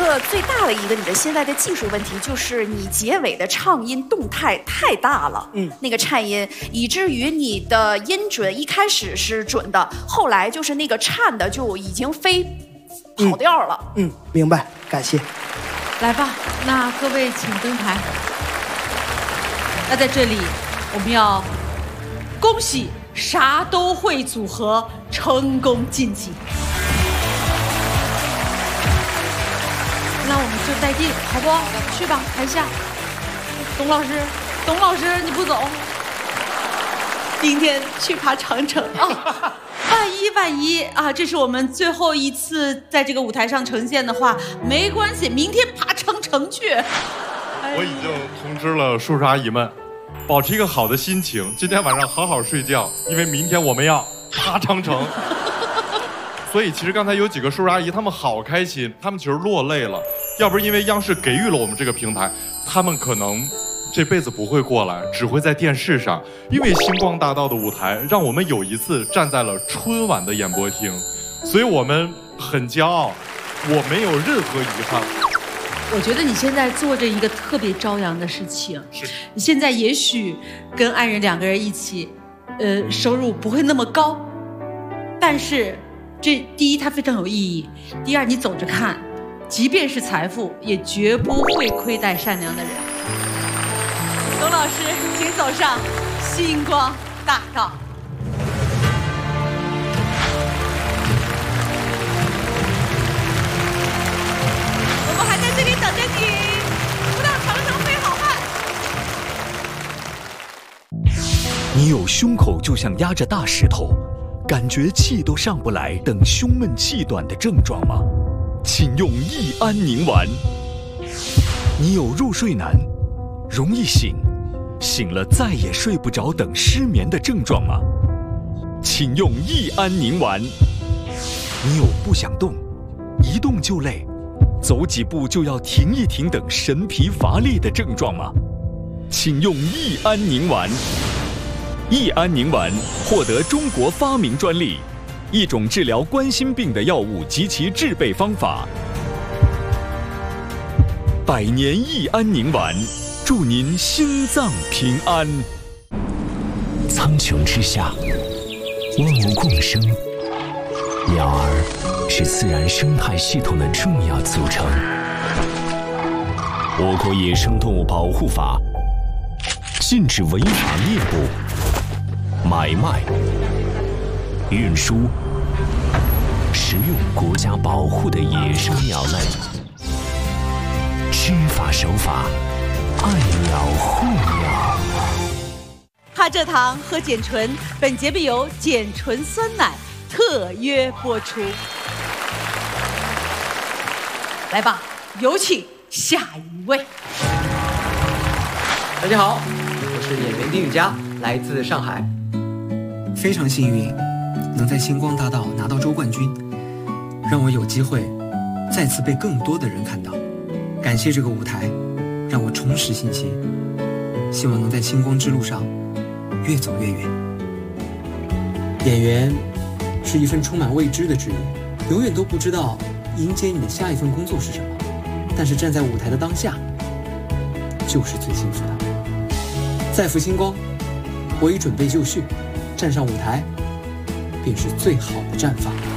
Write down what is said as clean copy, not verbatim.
个最大的一个你的现在的技术问题，就是你结尾的唱音动态太大了，那个颤音，以至于你的音准一开始是准的，后来就是那个颤的就已经飞跑调了。 明白，感谢。 来吧，那各位请登台。那在这里，我们要恭喜啥都会组合成功晋级。那我们就待定，好不？去吧，台下。董老师，你不走，明天去爬长城啊！万一啊，这是我们最后一次在这个舞台上呈现的话，没关系，明天爬长城去。 我已经通知了叔叔阿姨们，保持一个好的心情，今天晚上好好睡觉，因为明天我们要爬长城。所以其实刚才有几个叔叔阿姨，他们好开心，他们其实落泪了。要不是因为央视给予了我们这个平台，他们可能这辈子不会过来，只会在电视上。因为星光大道的舞台，让我们有一次站在了春晚的演播厅，所以我们很骄傲，我没有任何遗憾。 我觉得你现在做着一个特别朝阳的事情。 是。 你现在也许跟爱人2个人一起，收入不会那么高，但是这第一它非常有意义，第二你走着看，即便是财富，也绝不会亏待善良的人。董老师，请走上星光大道。我们还在这里等着你，不到长城非好汉。 你有胸口就像压着大石头，感觉气都上不来等胸闷气短的症状吗？请用益安宁丸。你有入睡难、容易醒、醒了再也睡不着等失眠的症状吗？请用益安宁丸。你有不想动、一动就累、走几步就要停一停等神疲乏力的症状吗？请用益安宁丸。益安宁丸获得中国发明专利，一种治疗冠心病的药物及其制备方法。100年益安宁丸，祝您心脏平安。 苍穹之下，万物共生，鸟儿是自然生态系统的重要组成。我国野生动物保护法禁止违法猎捕、买卖、运输、食用国家保护的野生鸟类。知法守法，爱鸟护鸟。 哈蔗糖喝碱醇，本节目由碱醇酸奶特约播出。来吧，有请下一位。 大家好，我是演员丁宇佳，来自上海。 非常幸运能在星光大道拿到周冠军，让我有机会再次被更多的人看到。感谢这个舞台，让我重拾信心，希望能在星光之路上越走越远。演员是一份充满未知的职业，永远都不知道迎接你的下一份工作是什么，但是站在舞台的当下就是最幸福的。在福星光，我已准备就绪，站上舞台便是最好的绽放。